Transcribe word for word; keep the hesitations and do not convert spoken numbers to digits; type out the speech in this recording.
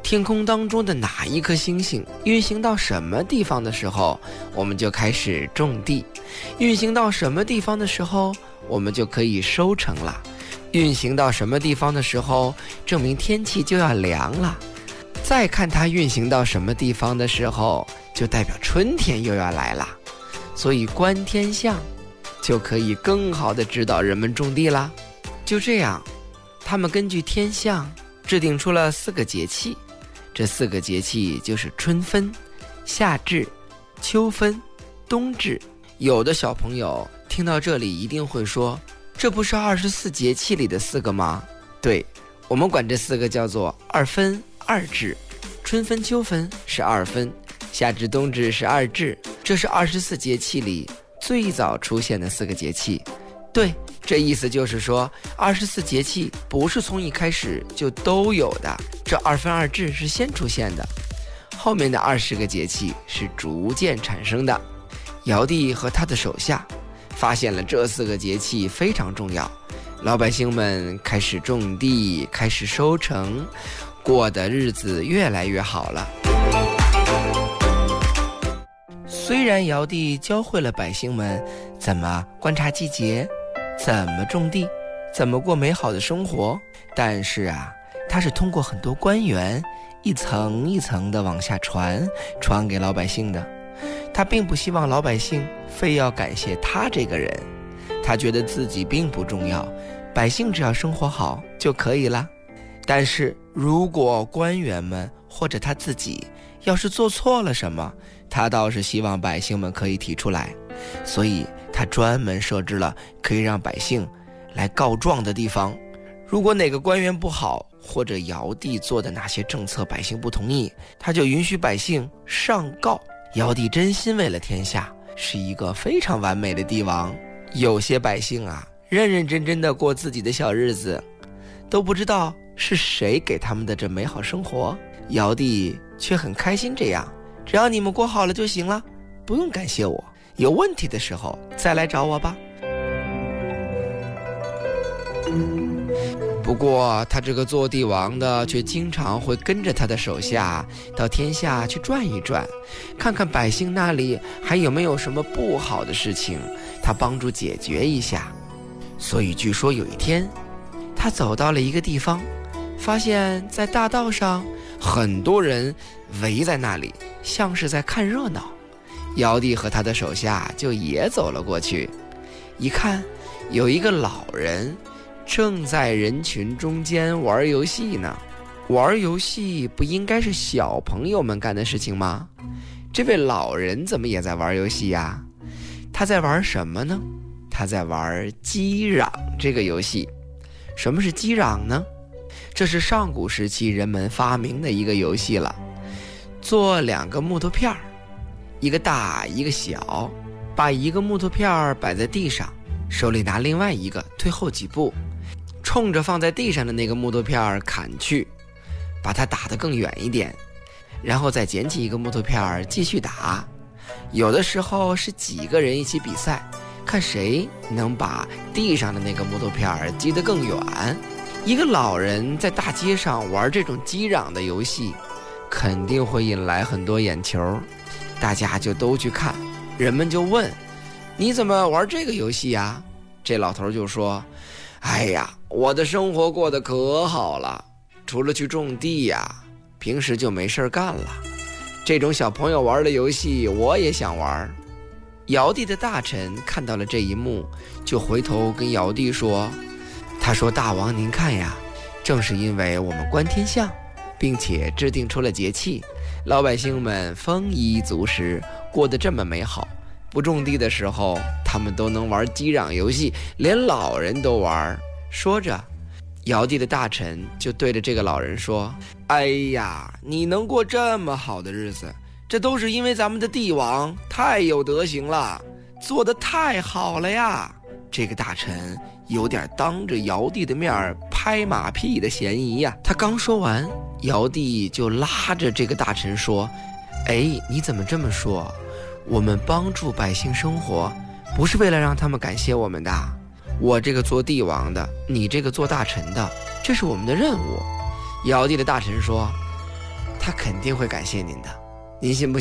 天空当中的哪一颗星星运行到什么地方的时候，我们就开始种地；运行到什么地方的时候，我们就可以收成了；运行到什么地方的时候，证明天气就要凉了。再看它运行到什么地方的时候，就代表春天又要来了。所以观天象就可以更好地指导人们种地啦。就这样，他们根据天象制定出了四个节气，这四个节气就是春分、夏至、秋分、冬至。有的小朋友听到这里一定会说，这不是二十四节气里的四个吗？对，我们管这四个叫做二分二至。春分秋分是二分，夏至冬至是二至，这是二十四节气里最早出现的四个节气。对，这意思就是说，二十四节气不是从一开始就都有的，这二分二至是先出现的，后面的二十个节气是逐渐产生的。尧帝和他的手下发现了这四个节气非常重要，老百姓们开始种地，开始收成，过的日子越来越好了。虽然尧帝教会了百姓们怎么观察季节，怎么种地，怎么过美好的生活，但是啊，他是通过很多官员一层一层的往下传，传给老百姓的。他并不希望老百姓非要感谢他这个人，他觉得自己并不重要，百姓只要生活好就可以了。但是如果官员们或者他自己要是做错了什么，他倒是希望百姓们可以提出来，所以他专门设置了可以让百姓来告状的地方。如果哪个官员不好，或者尧帝做的哪些政策百姓不同意，他就允许百姓上告。尧帝真心为了天下，是一个非常完美的帝王。有些百姓啊，认认真真的过自己的小日子，都不知道是谁给他们的这美好生活，尧帝却很开心这样，只要你们过好了就行了，不用感谢我，有问题的时候再来找我吧。不过他这个做帝王的却经常会跟着他的手下到天下去转一转，看看百姓那里还有没有什么不好的事情，他帮助解决一下。所以据说有一天，他走到了一个地方，发现在大道上很多人围在那里，像是在看热闹。尧帝和他的手下就也走了过去，一看有一个老人正在人群中间玩游戏呢。玩游戏不应该是小朋友们干的事情吗？这位老人怎么也在玩游戏呀？他在玩什么呢？他在玩击壤这个游戏。什么是击壤呢？这是上古时期人们发明的一个游戏了。做两个木头片儿，一个大一个小，把一个木头片儿摆在地上，手里拿另外一个，退后几步，冲着放在地上的那个木头片儿砍去，把它打得更远一点，然后再捡起一个木头片儿继续打。有的时候是几个人一起比赛，看谁能把地上的那个木头片儿击得更远。一个老人在大街上玩这种击壤的游戏，肯定会引来很多眼球，大家就都去看。人们就问，你怎么玩这个游戏呀？这老头就说，哎呀，我的生活过得可好了，除了去种地呀，平时就没事干了。这种小朋友玩的游戏我也想玩。尧帝的大臣看到了这一幕，就回头跟尧帝说，他说，大王您看呀，正是因为我们观天象，并且制定出了节气，老百姓们丰衣足食，过得这么美好，不种地的时候他们都能玩击壤游戏，连老人都玩。说着，尧帝的大臣就对着这个老人说，哎呀，你能过这么好的日子，这都是因为咱们的帝王太有德行了，做得太好了呀。这个大臣有点当着尧帝的面拍马屁的嫌疑呀。他刚说完，尧帝就拉着这个大臣说，哎，你怎么这么说？我们帮助百姓生活，不是为了让他们感谢我们的。我这个做帝王的，你这个做大臣的，这是我们的任务。尧帝的大臣说， 他肯定会感谢您的。您信不信